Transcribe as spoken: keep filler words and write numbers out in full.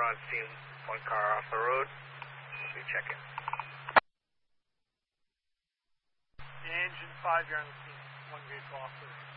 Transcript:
on scene, one car off the road. We'll be checking. The engine five, you're on the scene, one vehicle off the road.